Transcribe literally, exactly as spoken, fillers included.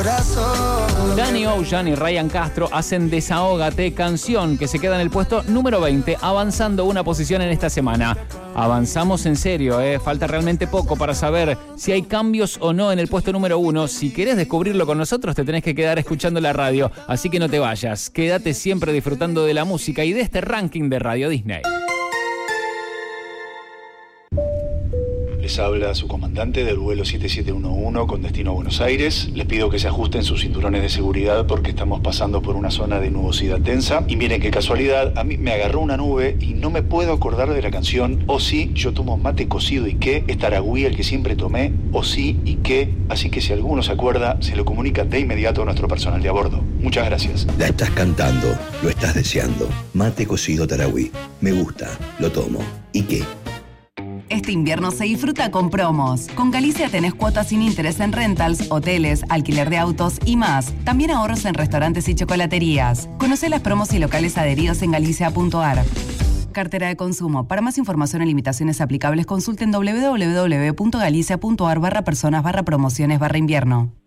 Danny Ocean y Ryan Castro hacen Desahógate, canción que se queda en el puesto número veinte, avanzando una posición en esta semana. Avanzamos en serio, ¿eh? Falta realmente poco para saber si hay cambios o no en el puesto número uno. Si querés descubrirlo con nosotros, te tenés que quedar escuchando la radio, así que no te vayas. Quédate siempre disfrutando de la música y de este ranking de Radio Disney. Les habla su comandante del vuelo siete siete uno uno con destino a Buenos Aires. Les pido que se ajusten sus cinturones de seguridad porque estamos pasando por una zona de nubosidad tensa. Y miren qué casualidad, a mí me agarró una nube y no me puedo acordar de la canción O sí, yo tomo mate cocido y qué, es Taragüí el que siempre tomé, O sí y qué. Así que si alguno se acuerda, se lo comunica de inmediato a nuestro personal de a bordo. Muchas gracias. La estás cantando, lo estás deseando. Mate cocido Taragüí. Me gusta, lo tomo. ¿Y qué? Este invierno se disfruta con promos. Con Galicia tenés cuotas sin interés en rentals, hoteles, alquiler de autos y más. También ahorros en restaurantes y chocolaterías. Conocé las promos y locales adheridos en galicia punto a r. Cartera de consumo. Para más información y limitaciones aplicables, consulten doble u doble u doble u punto galicia punto a r barra personas barra promociones barra invierno.